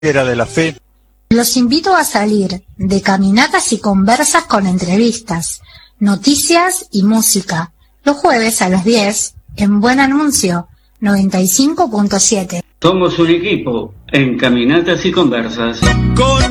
Era de la fe. Los invito a salir de caminatas y conversas con entrevistas, noticias y música, los jueves a las 10 en Buen Anuncio 95.7. Somos un equipo en Caminatas y Conversas. Con